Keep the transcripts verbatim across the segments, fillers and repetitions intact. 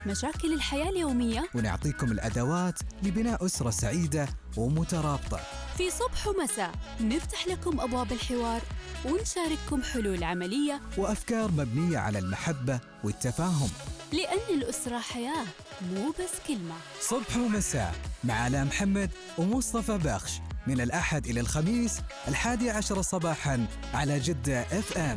مشاكل الحياة اليومية، ونعطيكم الأدوات لبناء أسرة سعيدة ومترابطة. في صبح ومساء نفتح لكم أبواب الحوار ونشارككم حلول عملية وأفكار مبنية على المحبة والتفاهم، لأن الأسرة حياة مو بس كلمة. صبح ومساء مع علاء محمد ومصطفى بخش، من الأحد إلى الخميس الحادي عشر صباحاً على جدة اف ام.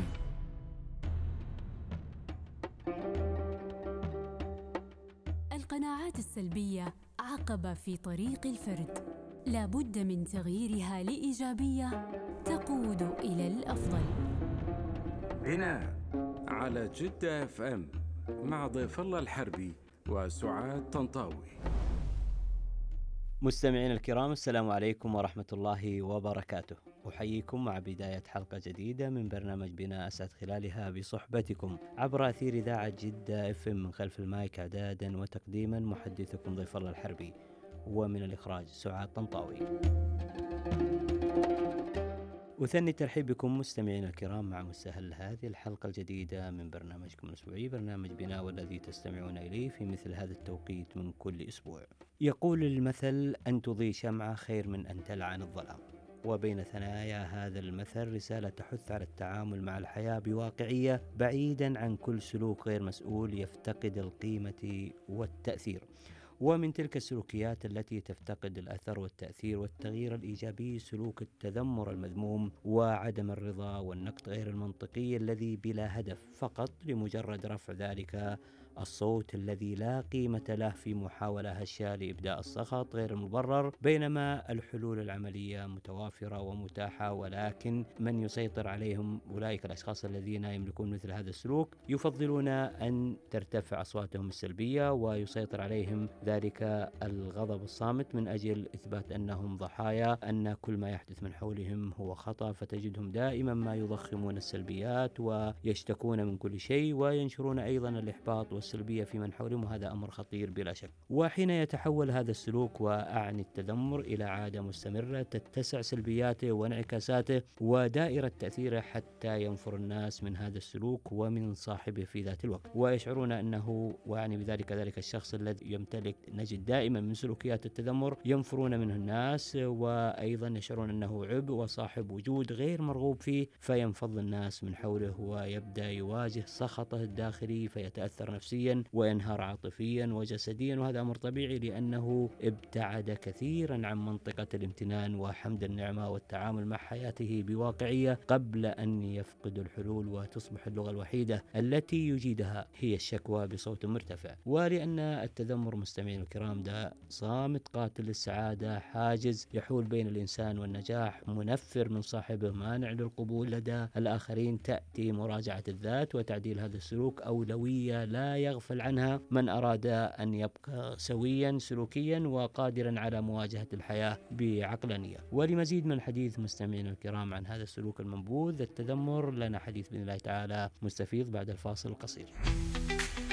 القناعات السلبية عقبة في طريق الفرد، لا بد من تغييرها لإيجابية تقود إلى الأفضل. بناء على جدة اف ام مع ضيف الله الحربي وسعاد طنطاوي. مستمعين الكرام، السلام عليكم ورحمة الله وبركاته. أحييكم مع بداية حلقة جديدة من برنامج بناء أسعد خلالها بصحبتكم عبر أثير إذاعة جدة اف ام. من خلف المايك إعدادا وتقديما محدثكم ضيف الله الحربي، ومن الإخراج سعاد طنطاوي. أثني الترحيب بكم مستمعين الكرام مع مستهل هذه الحلقة الجديدة من برنامجكم الأسبوعي، برنامج بناء، والذي تستمعون إليه في مثل هذا التوقيت من كل أسبوع. يقول المثل: أن تضيء شمعة خير من أن تلعن الظلام. وبين ثنايا هذا المثل رسالة تحث على التعامل مع الحياة بواقعية، بعيدا عن كل سلوك غير مسؤول يفتقد القيمة والتأثير. ومن تلك السلوكيات التي تفتقد الأثر والتأثير والتغيير الإيجابي سلوك التذمر المذموم وعدم الرضا والنقد غير المنطقي الذي بلا هدف، فقط لمجرد رفع ذلك الصوت الذي لا قيمة له في محاولة هشة لإبداء السخط غير المبرر. بينما الحلول العملية متوافرة ومتاحة، ولكن من يسيطر عليهم أولئك الأشخاص الذين يملكون مثل هذا السلوك يفضلون أن ترتفع أصواتهم السلبية، ويسيطر عليهم ذلك الغضب الصامت من أجل إثبات أنهم ضحايا، أن كل ما يحدث من حولهم هو خطأ. فتجدهم دائما ما يضخمون السلبيات ويشتكون من كل شيء، وينشرون أيضا الإحباط والسلبية في من حولهم، وهذا أمر خطير بلا شك. وحين يتحول هذا السلوك، وأعني التذمر، إلى عادة مستمرة تتسع سلبياته وانعكاساته ودائرة تأثيره حتى ينفر الناس من هذا السلوك ومن صاحبه في ذات الوقت، ويشعرون أنه، وأعني بذلك ذلك الشخص الذي يمتلك، نجد دائما من سلوكيات التذمر ينفرون منه الناس، وأيضا يشعرون أنه عبء وصاحب وجود غير مرغوب فيه، فينفض الناس من حوله ويبدأ يواجه سخطه الداخلي، فيتأثر نفسيا وينهار عاطفيا وجسديا. وهذا أمر طبيعي لأنه ابتعد كثيرا عن منطقة الامتنان وحمد النعمة والتعامل مع حياته بواقعية، قبل أن يفقد الحلول وتصبح اللغة الوحيدة التي يجيدها هي الشكوى بصوت مرتفع. ولأن التذمر مستمعين الكرام ده صامت قاتل للسعادة، حاجز يحول بين الإنسان والنجاح، منفر من صاحبه، مانع للقبول لدى الآخرين. تأتي مراجعة الذات وتعديل هذا السلوك أولوية لا يغفل عنها من أراد أن يبقى سويا سلوكيا وقادرا على مواجهة الحياة بعقلانية. ولمزيد من الحديث مستمعين الكرام عن هذا السلوك المنبوذ التذمر، لنا حديث بإذن الله تعالى مستفيض بعد الفاصل القصير.